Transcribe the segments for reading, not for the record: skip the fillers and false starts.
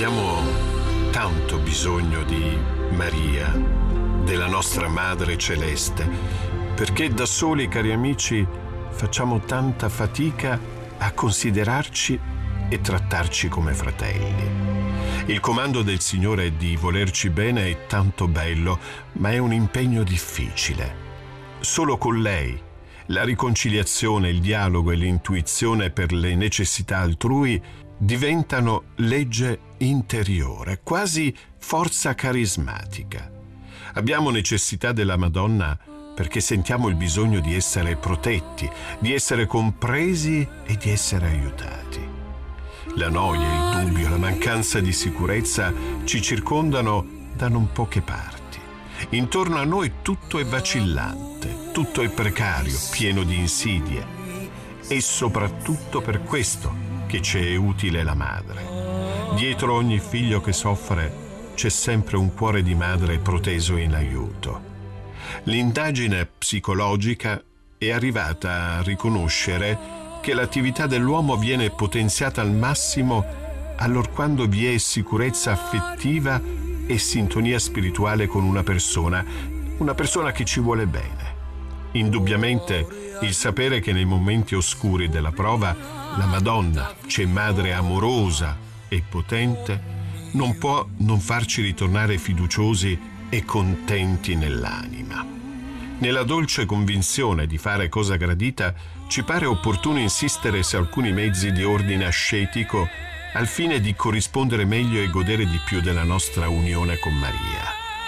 Abbiamo tanto bisogno di Maria, della nostra Madre Celeste, perché da soli, cari amici, facciamo tanta fatica a considerarci e trattarci come fratelli. Il comando del Signore è di volerci bene è tanto bello, ma è un impegno difficile. Solo con lei la riconciliazione, il dialogo e l'intuizione per le necessità altrui diventano legge interiore, quasi forza carismatica. Abbiamo necessità della Madonna perché sentiamo il bisogno di essere protetti, di essere compresi e di essere aiutati. La noia, il dubbio, la mancanza di sicurezza ci circondano da non poche parti. Intorno a noi tutto è vacillante, tutto è precario, pieno di insidie. E soprattutto per questo che ci è utile la madre. Dietro ogni figlio che soffre c'è sempre un cuore di madre proteso in aiuto. L'indagine psicologica è arrivata a riconoscere che l'attività dell'uomo viene potenziata al massimo allorquando vi è sicurezza affettiva e sintonia spirituale con una persona che ci vuole bene. Indubbiamente il sapere che nei momenti oscuri della prova la Madonna c'è madre amorosa e potente non può non farci ritornare fiduciosi e contenti nell'anima. Nella dolce convinzione di fare cosa gradita ci pare opportuno insistere su alcuni mezzi di ordine ascetico al fine di corrispondere meglio e godere di più della nostra unione con Maria.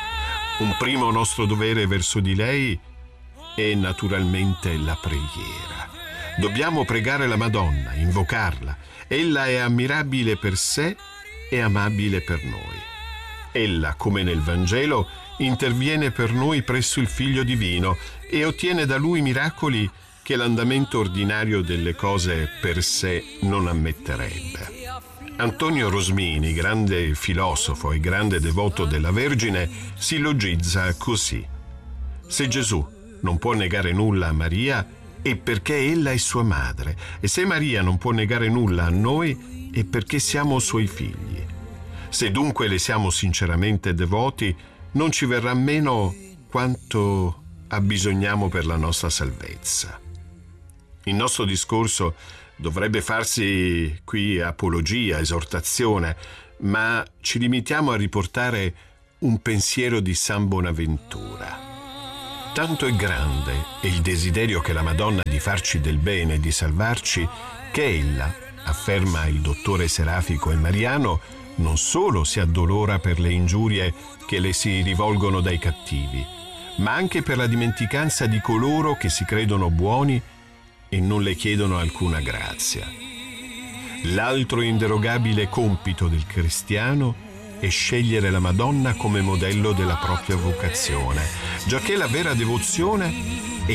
Un primo nostro dovere verso di lei è naturalmente la preghiera. Dobbiamo pregare la Madonna, invocarla. Ella è ammirabile per sé e amabile per noi. Ella, come nel Vangelo, interviene per noi presso il Figlio Divino e ottiene da Lui miracoli che l'andamento ordinario delle cose per sé non ammetterebbe. Antonio Rosmini, grande filosofo e grande devoto della Vergine, sillogizza così: se Gesù non può negare nulla a Maria è perché ella è sua madre, e se Maria non può negare nulla a noi è perché siamo suoi figli. Se dunque le siamo sinceramente devoti, non ci verrà meno quanto abbisogniamo per la nostra salvezza. Il nostro discorso dovrebbe farsi qui apologia, esortazione, ma ci limitiamo a riportare un pensiero di San Bonaventura. Tanto è grande è il desiderio che la Madonna di farci del bene e di salvarci, che ella, afferma il dottore Serafico e Mariano, non solo si addolora per le ingiurie che le si rivolgono dai cattivi, ma anche per la dimenticanza di coloro che si credono buoni e non le chiedono alcuna grazia. L'altro inderogabile compito del cristiano è scegliere la Madonna come modello della propria vocazione, giacché la vera devozione